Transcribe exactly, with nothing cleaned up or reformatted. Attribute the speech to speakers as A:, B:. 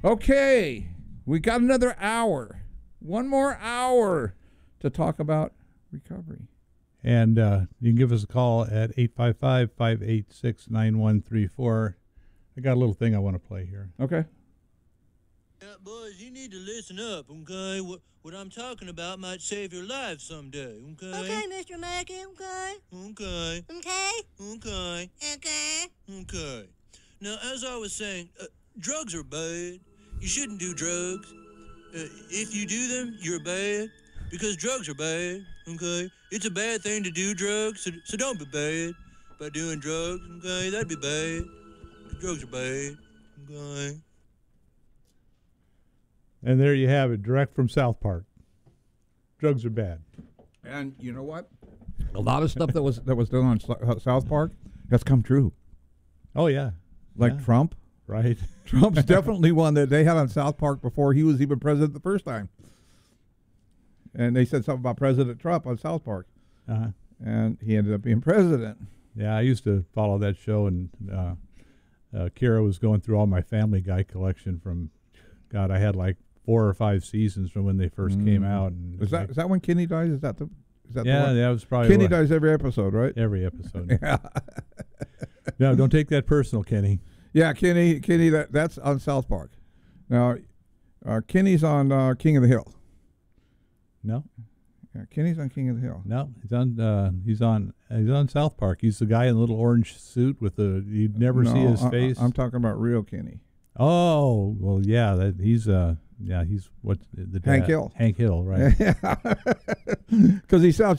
A: Okay, we got another hour. One more hour to talk about recovery.
B: And uh, you can give us a call at eight five five, five eight six, nine one three four. I got a little thing I want to play here.
A: Okay.
C: Yeah, boys, you need to listen up, okay? What, what I'm talking about might save your life someday, okay?
D: Okay, Mister Mackey, okay?
C: Okay.
D: Okay?
C: Okay.
D: Okay?
C: Okay. Now, as I was saying, uh, drugs are bad. You shouldn't do drugs. Uh, if you do them, you're bad. Because drugs are bad, okay? It's a bad thing to do drugs, so, so don't be bad by doing drugs, okay? That'd be bad. Drugs are bad, okay?
B: And there you have it, direct from South Park. Drugs are bad.
A: And you know what? A lot of stuff that was that was done on S- South Park has come true.
B: Oh, yeah.
A: Like
B: Yeah.
A: Trump.
B: Right.
A: Trump's definitely one that they had on South Park before he was even president the first time. And they said something about President Trump on South Park.
B: Uh-huh.
A: And he ended up being president.
B: Yeah, I used to follow that show, and uh, uh, Kira was going through all my Family Guy collection from, God, I had like four or five seasons from when they first
A: Mm.
B: came out. And
A: Is that
B: like,
A: is that when Kenny dies? Is that the is that
B: yeah,
A: the one?
B: that was probably
A: Kenny
B: what-
A: dies every episode, right?
B: every episode.
A: Yeah.
B: No, don't take that personal, Kenny.
A: Yeah, Kenny Kenny that that's on South Park. Now uh, Kenny's on uh, King of the Hill.
B: No,
A: Yeah, Kenny's on King of the Hill.
B: no, he's on. Uh, he's on. He's on South Park. He's the guy in the little orange suit with the. You'd never
A: No,
B: see his
A: I- I-
B: face.
A: I'm talking about real Kenny.
B: oh, well, yeah. That he's. Uh, yeah, he's what the dad,
A: Hank Hill.
B: Hank Hill, right?
A: Because he sounds